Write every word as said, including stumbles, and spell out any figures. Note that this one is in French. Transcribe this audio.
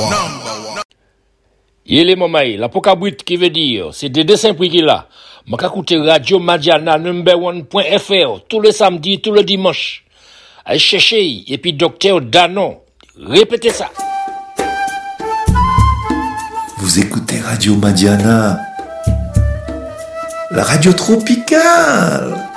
Il est momai, la pokabrit qui veut dire, c'est des dessins prix qu'il a. M'a écouter Radio Madiana number one point f r tous les samedis, tous les dimanches. Allez chercher, et puis docteur Danon. Répétez ça. Vous écoutez Radio Madiana, la radio tropicale.